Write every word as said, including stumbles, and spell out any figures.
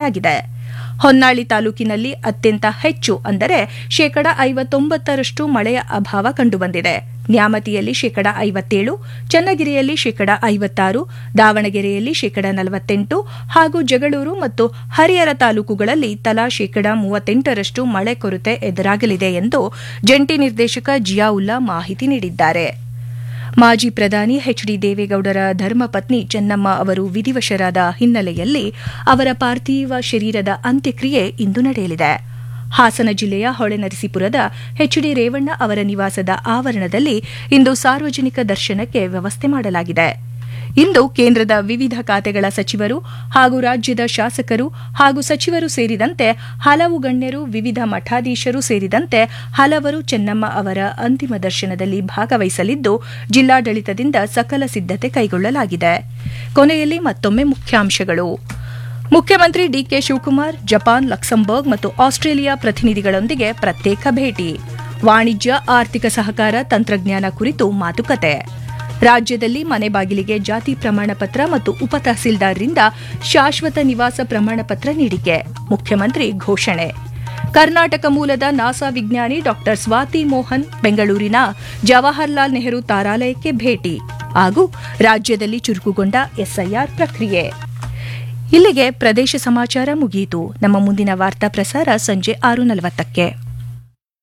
ದಾಖಲಾಗಿದೆ. ಹೊನ್ನಾಳಿ ತಾಲೂಕಿನಲ್ಲಿ ಅತ್ಯಂತ ಹೆಚ್ಚು ಅಂದರೆ ಶೇಕಡ ಐವತ್ತೊಂಬತ್ತರಷ್ಟು ಮಳೆಯ ಅಭಾವ ಕಂಡುಬಂದಿದೆ. ನ್ಯಾಮತಿಯಲ್ಲಿ ಶೇಕಡ ಐವತ್ತೇಳು, ಚನ್ನಗಿರಿಯಲ್ಲಿ ಶೇಕಡ ಐವತ್ತಾರು, ದಾವಣಗೆರೆಯಲ್ಲಿ ಶೇಕಡ ನಲವತ್ತೆಂಟು ಹಾಗೂ ಜಗಳೂರು ಮತ್ತು ಹರಿಹರ ತಾಲೂಕುಗಳಲ್ಲಿ ತಲಾ ಶೇಕಡ ಮೂವತ್ತೆಂಟರಷ್ಟು ಮಳೆ ಕೊರತೆ ಎದುರಾಗಲಿದೆ ಎಂದು ಜಂಟಿ ನಿರ್ದೇಶಕ ಜಿಯಾವುಲ್ಲಾ ಮಾಹಿತಿ ನೀಡಿದ್ದಾರೆ. ಮಾಜಿ ಪ್ರಧಾನಿ ಎಚ್ ಡಿ ದೇವೇಗೌಡರ ಧರ್ಮಪತ್ನಿ ಚೆನ್ನಮ್ಮ ಅವರು ವಿಧಿವಶರಾದ ಹಿನ್ನೆಲೆಯಲ್ಲಿ ಅವರ ಪಾರ್ಥಿವ ಶರೀರದ ಅಂತ್ಯಕ್ರಿಯೆ ಇಂದು ನಡೆಯಲಿದೆ. ಹಾಸನ ಜಿಲ್ಲೆಯ ಹೊಳೆನರಸೀಪುರದ ಎಚ್ ಡಿ ರೇವಣ್ಣ ಅವರ ನಿವಾಸದ ಆವರಣದಲ್ಲಿ ಇಂದು ಸಾರ್ವಜನಿಕ ದರ್ಶನಕ್ಕೆ ವ್ಯವಸ್ಥೆ ಮಾಡಲಾಗಿದೆ. ಇಂದು ಕೇಂದ್ರದ ವಿವಿಧ ಖಾತೆಗಳ ಸಚಿವರು ಹಾಗೂ ರಾಜ್ಯದ ಶಾಸಕರು ಹಾಗೂ ಸಚಿವರು ಸೇರಿದಂತೆ ಹಲವು ಗಣ್ಯರು, ವಿವಿಧ ಮಠಾಧೀಶರು ಸೇರಿದಂತೆ ಹಲವರು ಚೆನ್ನಮ್ಮ ಅವರ ಅಂತಿಮ ದರ್ಶನದಲ್ಲಿ ಭಾಗವಹಿಸಲಿದ್ದು, ಜಿಲ್ಲಾಡಳಿತದಿಂದ ಸಕಲ ಸಿದ್ದತೆ ಕೈಗೊಳ್ಳಲಾಗಿದೆ. ಕೊನೆಯಲ್ಲಿ ಮತ್ತೊಮ್ಮೆ ಮುಖ್ಯಾಂಶಗಳು. ಮುಖ್ಯಮಂತ್ರಿ ಡಿಕೆ ಶಿವಕುಮಾರ್ ಜಪಾನ್, ಲಕ್ಸಂಬರ್ಗ್ ಮತ್ತು ಆಸ್ಟ್ರೇಲಿಯಾ ಪ್ರತಿನಿಧಿಗಳೊಂದಿಗೆ ಪ್ರತ್ಯೇಕ ಭೇಟಿ. ವಾಣಿಜ್ಯ, ಆರ್ಥಿಕ ಸಹಕಾರ, ತಂತ್ರಜ್ಞಾನ ಕುರಿತು ಮಾತುಕತೆ. ರಾಜ್ಯದಲ್ಲಿ ಮನೆ ಬಾಗಿಲಿಗೆ ಜಾತಿ ಪ್ರಮಾಣ ಪತ್ರ ಮತ್ತು ಉಪ ತಹಸೀಲ್ದಾರ್ರಿಂದ ಶಾಶ್ವತ ನಿವಾಸ ಪ್ರಮಾಣ ಪತ್ರ ನೀಡಿಕೆ, ಮುಖ್ಯಮಂತ್ರಿ ಘೋಷಣೆ. ಕರ್ನಾಟಕ ಮೂಲದ ನಾಸಾ ವಿಜ್ಞಾನಿ ಡಾ ಸ್ವಾತಿ ಮೋಹನ್ ಬೆಂಗಳೂರಿನ ಜವಾಹರಲಾಲ್ ನೆಹರು ತಾರಾಲಯಕ್ಕೆ ಭೇಟಿ ಹಾಗೂ ರಾಜ್ಯದಲ್ಲಿ ಚುರುಕುಗೊಂಡ ಎಸ್ಐಆರ್ ಪ್ರಕ್ರಿಯೆ. ಇಲ್ಲಿಗೆ ಪ್ರದೇಶ ಸಮಾಚಾರ ಮುಗಿಯಿತು. ನಮ್ಮ ಮುಂದಿನ ವಾರ್ತಾ ಪ್ರಸಾರ ಸಂಜೆ ಆರು ನಲವತ್ತಕ್ಕೆ.